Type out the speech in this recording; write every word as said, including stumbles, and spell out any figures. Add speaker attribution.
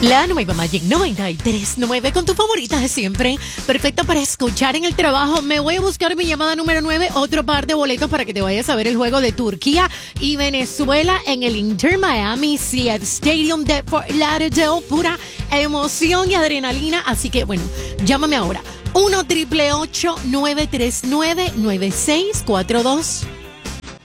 Speaker 1: La nueva Magic noventa y tres punto nueve con tu favorita de siempre. Perfecta para escuchar en el trabajo. Me voy a buscar mi llamada número nueve. Otro par de boletos para que te vayas a ver el juego de Turquía y Venezuela en el Inter Miami Sea Stadium de Fort Lauderdale. Pura emoción y adrenalina. Así que, bueno, llámame ahora. uno, ocho ocho ocho, nueve tres nueve, nueve seis cuatro dos.